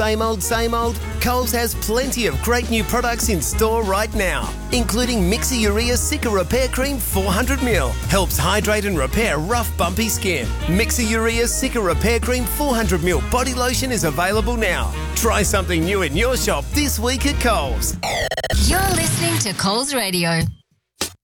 same old, Coles has plenty of great new products in store right now, including Mixer Urea Cica Repair Cream 400ml. Helps hydrate and repair rough, bumpy skin. Mixer Urea Cica Repair Cream 400ml body lotion is available now. Try something new in your shop this week at Coles. You're listening to Coles Radio.